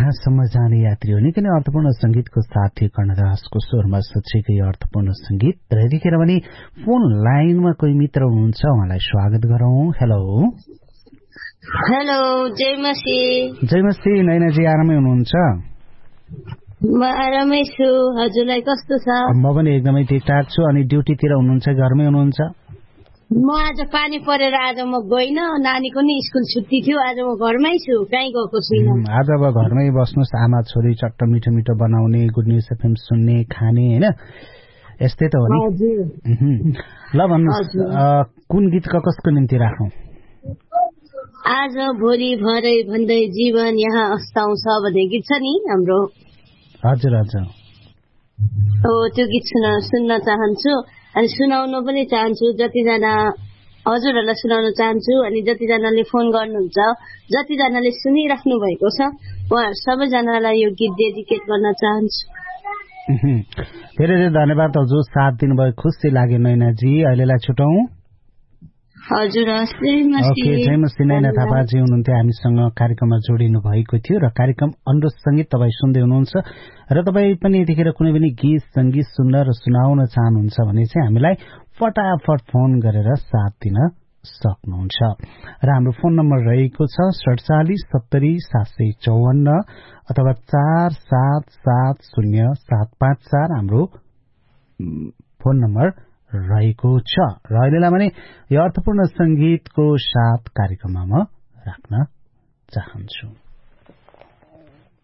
कहाँसम्म जाने यात्री हो निकै नै अर्थपूर्ण संगीतको साथी कर्णदासको स्वरमा सच्चैकै अर्थपूर्ण संगीत र यतिखेर पनि फोन लाइनमा कोही मित्र हुनुहुन्छ उहाँलाई स्वागत गरौं। हेलो हेलो, जय मसी नैनाजी आरामै हुनुहुन्छ? म आरामै छु, हजुरलाई कस्तो छ? म पनि एकदमै ठिकठाक छु। अनि ड्युटीतिर हुनुहुन्छ घरमै हुनुहुन्छ? म आज पानी परेर आज म गइन, नानीको नि स्कुल छुट्टी थियो, आज म घरमै छु, कहीँ गएको छुइनँ। आज अब घरमै बस्नुहोस्, आमा छोरी चट्ट मिठो मिठो बनाउने, गुड न्युज एफएम सुन्ने, खाने, हैन? यस्तै त हो नि। ल भन्नुहोस्, कुन गीत कसको निम्ति राखौं? आज भोलि भरै भन्दै जीवन यहाँ अस्ताउँछ भन्ने गीत छ नि हाम्रो। हजुर हो, त्यो गीत सुन्न चाहन्छु अनि सुनाउन पनि चाहन्छु। जतिजना हजुरहरूलाई सुनाउन चाहन्छु अनि जतिजनाले फोन गर्नुहुन्छ, जतिजनाले सुनिराख्नु भएको छ, उहाँहरू सबैजनालाई यो गीत डेडिकेट गर्न चाहन्छु। धेरै धेरै धन्यवाद हजुर, साथ दिनुभयो, खुसी लाग्यो नैनाजी। अहिलेलाई छुटौं। हजुर, जय मसी। नैना थापाजी हुनुहुन्थ्यो हामीसँग, कार्यक्रममा जोडिनु भएको थियो र कार्यक्रम अनुरोध संगीत तपाईँ सुन्दै हुनुहुन्छ र तपाईँ पनि यतिखेर कुनै पनि गीत संगीत सुन्न र सुनाउन चाहनुहुन्छ भने चाहिँ हामीलाई फटाफट फोन गरेर साथ दिन सक्नुहुन्छ र हाम्रो फोन नम्बर रहेको छ 4770 अथवा 477075 हाम्रो फोन नम्बर रहेको छ र अहिलेलाई भने यो अर्थपूर्ण संगीतको साथ कार्यक्रममा म राख्न चाहन्छु।